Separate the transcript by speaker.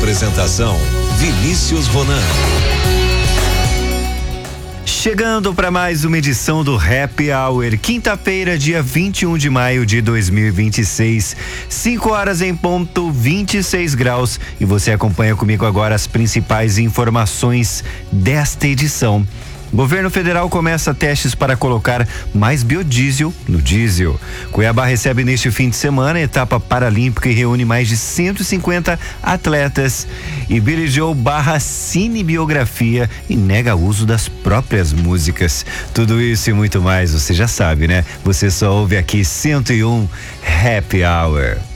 Speaker 1: Apresentação: Vinícius Ronan.
Speaker 2: Chegando para mais uma edição do Happy Hour, quinta-feira, dia 21 de maio de 2026, 5 horas em ponto, 26 graus, e você acompanha comigo agora as principais informações desta edição. Governo federal começa testes para colocar mais biodiesel no diesel. Cuiabá recebe neste fim de semana a etapa paralímpica e reúne mais de 150 atletas. E Billy Joe barra cinebiografia e nega o uso das próprias músicas. Tudo isso e muito mais, você já sabe, né? Você só ouve aqui 101 Happy Hour.